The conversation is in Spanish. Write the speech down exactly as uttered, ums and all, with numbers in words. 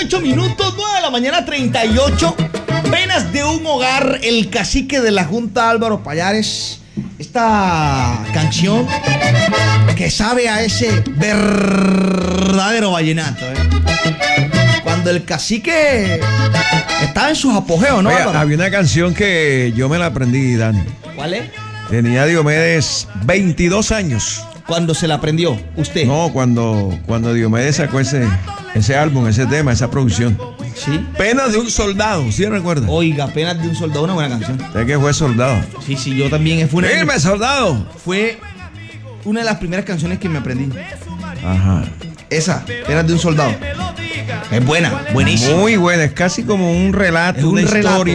ocho minutos, nueve de la mañana, treinta y ocho. Penas de un hogar, el cacique de la Junta, Álvaro Pallares. Esta canción que sabe a ese verdadero vallenato, ¿eh? Cuando el cacique estaba en sus apogeos, ¿no? Oiga, había una canción que yo me la aprendí, Dani. ¿Cuál es? Tenía Diomedes veintidós años. ¿Cuándo se la aprendió usted? No, cuando, cuando Diomedes sacó ese, ese álbum, ese tema, esa producción. Sí. Penas de un soldado, ¿sí recuerda? Oiga, Penas de un soldado, una buena canción. ¿Usted que fue soldado? Sí, sí, yo también. Fue una, ¡Firme, soldado! Fue una de las primeras canciones que me aprendí. Ajá. Esa, Penas de un soldado. Es buena, buenísima. Muy buena, es casi como un relato, Es un una relato. historia.